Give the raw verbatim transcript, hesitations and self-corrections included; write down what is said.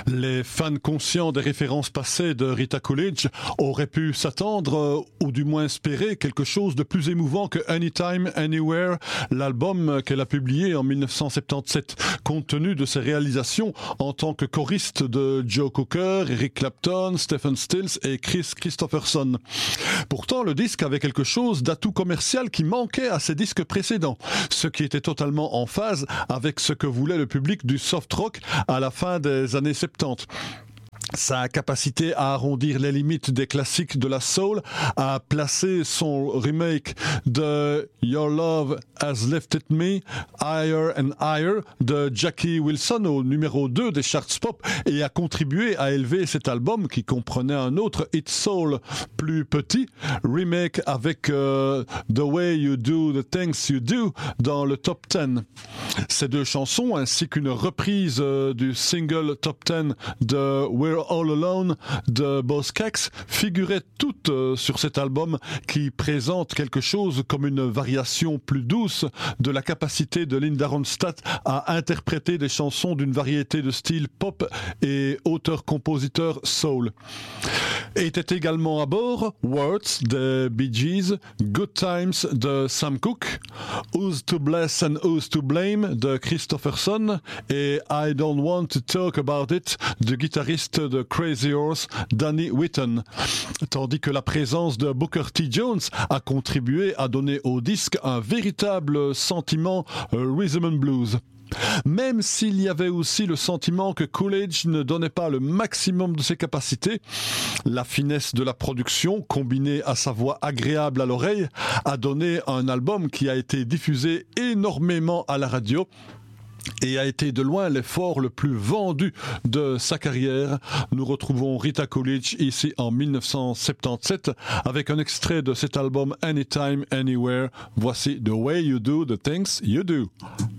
Les fans conscients des références passées de Rita Coolidge auraient pu s'attendre, ou du moins espérer, quelque chose de plus émouvant que Anytime, Anywhere, l'album qu'elle a publié en dix-neuf cent soixante-dix-sept, compte tenu de ses réalisations en tant que choriste de Joe Cocker, Eric Clapton, Stephen Stills et Chris Christopherson. Pourtant, le disque avait quelque chose d'atout commercial qui manquait à ses disques précédents, ce qui était totalement en phase avec ce que voulait le public du soft rock à la fin des années soixante-dix. Sa capacité à arrondir les limites des classiques de la soul, a placé son remake de Your Love Has Lifted Me Higher and Higher de Jackie Wilson au numéro deux des charts pop et a contribué à élever cet album qui comprenait un autre hit soul plus petit, remake avec euh, The Way You Do The Things You Do dans le top dix. Ces deux chansons ainsi qu'une reprise euh, du single top dix de We're All Alone de Buzzcocks figuraient toutes euh, sur cet album qui présente quelque chose comme une variation plus douce de la capacité de Linda Ronstadt à interpréter des chansons d'une variété de styles pop et auteur-compositeur soul. Était également à bord Words des Bee Gees, Good Times de Sam Cooke, Who's to Bless and Who's to Blame de Christopherson et I Don't Want to Talk About It du guitariste de Crazy Horse, Danny Whitten. Tandis que la présence de Booker T. Jones a contribué à donner au disque un véritable sentiment rhythm and blues. Même s'il y avait aussi le sentiment que Coolidge ne donnait pas le maximum de ses capacités, la finesse de la production, combinée à sa voix agréable à l'oreille, a donné un album qui a été diffusé énormément à la radio et a été de loin l'effort le plus vendu de sa carrière. Nous retrouvons Rita Coolidge ici en dix-neuf cent soixante-dix-sept avec un extrait de cet album Anytime, Anywhere. Voici The Way You Do The Things You Do.